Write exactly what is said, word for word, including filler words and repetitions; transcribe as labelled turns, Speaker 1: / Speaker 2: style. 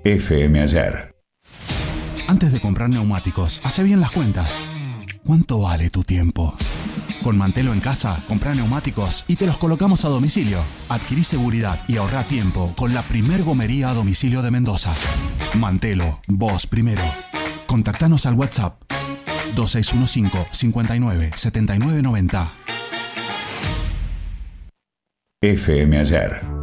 Speaker 1: F M Ayer.
Speaker 2: Antes de comprar neumáticos, hace bien las cuentas. ¿Cuánto vale tu tiempo? Con Mantelo en casa, comprá neumáticos y te los colocamos a domicilio. Adquirí seguridad y ahorrá tiempo con la primer gomería a domicilio de Mendoza. Mantelo, vos primero. Contactanos al WhatsApp dos seis uno cinco, cinco nueve, siete nueve nueve cero.
Speaker 1: F M Ayer.